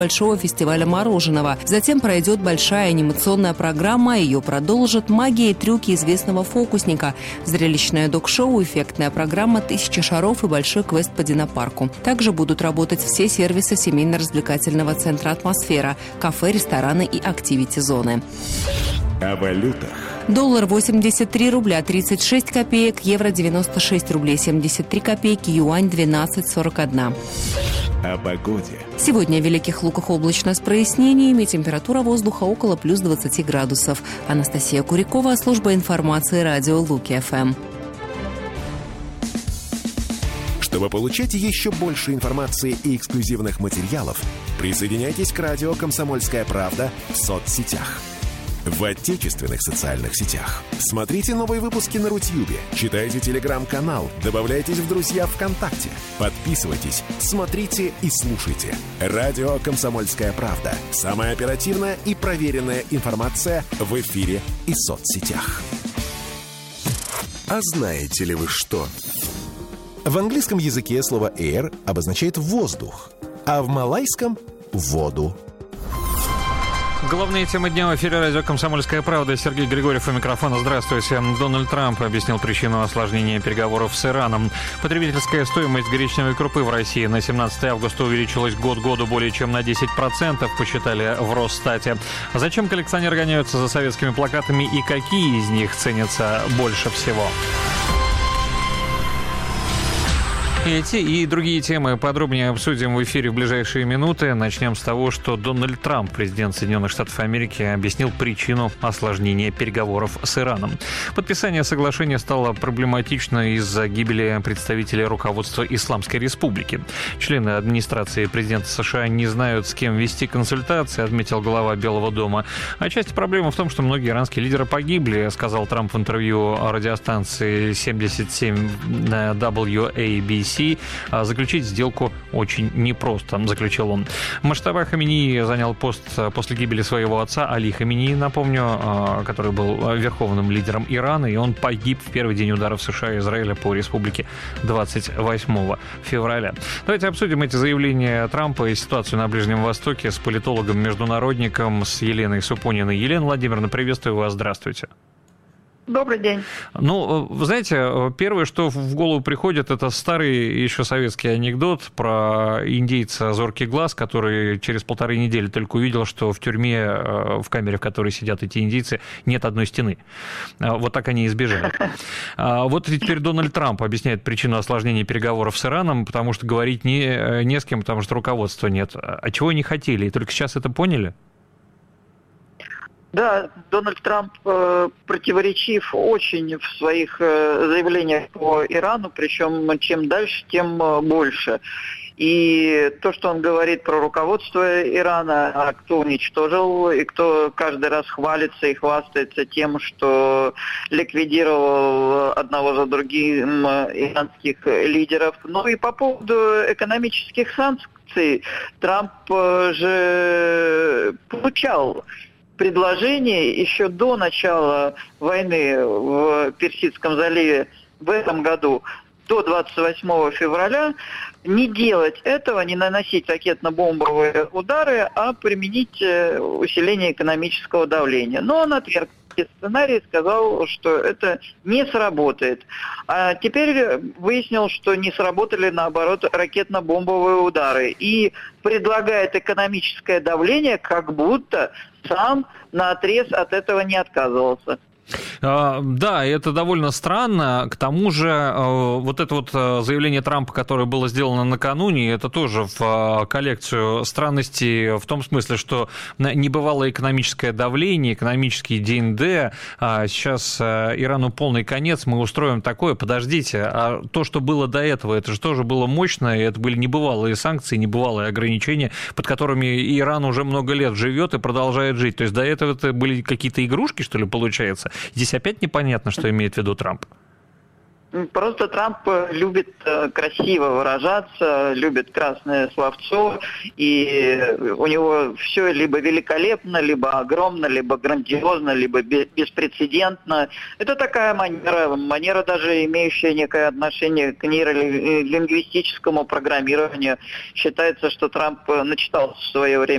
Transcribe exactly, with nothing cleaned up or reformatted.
большого фестиваля мороженого. Затем пройдет большая анимационная программа, ее продолжит магия и трюки известного фокусника, зрелищное док-шоу, эффектная программа «Тысяча шаров» и большой квест по динопарку. Также будут работать все сервисы семейно-развлекательного центра «Атмосфера», кафе, рестораны и активити-зоны. О валютах. Доллар восемьдесят три рубля тридцать шесть копеек, евро девяносто шесть рублей семьдесят три копейки, юань двенадцать сорок один. О погоде. Сегодня в Великих Луках облачно с прояснениями, температура воздуха около плюс двадцати градусов. Анастасия Курякова, служба информации радио Луки-ФМ. Чтобы получать еще больше информации и эксклюзивных материалов, присоединяйтесь к радио «Комсомольская правда» в соцсетях. В отечественных социальных сетях. Смотрите новые выпуски на Рутьюбе, читайте телеграм-канал, добавляйтесь в друзья ВКонтакте, подписывайтесь, смотрите и слушайте. Радио «Комсомольская правда». Самая оперативная и проверенная информация в эфире и соцсетях. А знаете ли вы что? В английском языке слово air обозначает воздух, а в малайском – воду. Главные темы дня в эфире радио «Комсомольская правда». Сергей Григорьев у микрофона. Здравствуйте. Дональд Трамп объяснил причину осложнения переговоров с Ираном. Потребительская стоимость гречневой крупы в России на семнадцатое августа увеличилась год к году более чем на десять процентов, посчитали в Росстате. Зачем коллекционеры гоняются за советскими плакатами и какие из них ценятся больше всего? Эти и другие темы подробнее обсудим в эфире в ближайшие минуты. Начнем с того, что Дональд Трамп, президент Соединенных Штатов Америки, объяснил причину осложнения переговоров с Ираном. Подписание соглашения стало проблематично из-за гибели представителя руководства Исламской Республики. Члены администрации президента США не знают, с кем вести консультации, отметил глава Белого дома. Отчасти проблема в том, что многие иранские лидеры погибли, сказал Трамп в интервью радиостанции семьдесят семь дабл ю эй би си. Заключить сделку очень непросто, заключил он. Муджтаба Хаминеи занял пост после гибели своего отца Али Хаминеи, напомню, который был верховным лидером Ирана, и он погиб в первый день ударов США и Израиля по республике двадцать восьмого февраля. Давайте обсудим эти заявления Трампа и ситуацию на Ближнем Востоке с политологом-международником, с Еленой Супониной. Елена Владимировна, приветствую вас, здравствуйте. Добрый день. Ну, вы знаете, первое, что в голову приходит, это старый еще советский анекдот про индейца «Зоркий глаз», который через полторы недели только увидел, что в тюрьме, в камере, в которой сидят эти индейцы, нет одной стены. Вот так они и сбежали. Вот теперь Дональд Трамп объясняет причину осложнения переговоров с Ираном, потому что говорить не, не с кем, потому что руководства нет. А чего они хотели? И только сейчас это поняли? Да, Дональд Трамп э, противоречив очень в своих э, заявлениях по Ирану, причем чем дальше, тем э, больше. И то, что он говорит про руководство Ирана, а кто уничтожил, и кто каждый раз хвалится и хвастается тем, что ликвидировал одного за другим иранских лидеров. Ну и по поводу экономических санкций, Трамп же получал предложение еще до начала войны в Персидском заливе в этом году, до двадцать восьмого февраля, не делать этого, не наносить ракетно-бомбовые удары, а применить усиление экономического давления. Но он отверг сценарий, сказал, что это не сработает. А теперь выяснил, что не сработали, наоборот, ракетно-бомбовые удары. И предлагает экономическое давление, как будто сам наотрез от этого не отказывался. Да, это довольно странно. К тому же, вот это вот заявление Трампа, которое было сделано накануне, это тоже в коллекцию странностей в том смысле, что небывалое экономическое давление, экономический ди эн ди, сейчас Ирану полный конец, мы устроим такое. Подождите, а то, что было до этого, это же тоже было мощно, и это были небывалые санкции, небывалые ограничения, под которыми Иран уже много лет живет и продолжает жить. То есть до этого это были какие-то игрушки, что ли, получается? Здесь опять непонятно, что имеет в виду Трамп. Просто Трамп любит красиво выражаться, любит красное словцо, и у него все либо великолепно, либо огромно, либо грандиозно, либо беспрецедентно. Это такая манера, манера даже имеющая некое отношение к нейролингвистическому программированию. Считается, что Трамп начитался в свое время